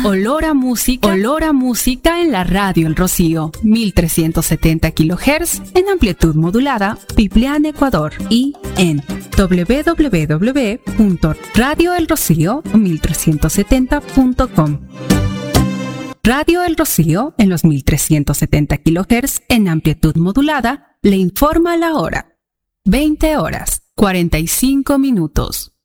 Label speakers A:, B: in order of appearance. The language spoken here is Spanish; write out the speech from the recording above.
A: olor a música en la radio El Rocío, 1370 kHz en amplitud modulada, Piplián, Ecuador, y en www.radioelrocío1370.com. Radio El Rocío en los 1370 kHz en amplitud modulada le informa la hora. 20 horas, 45 minutos.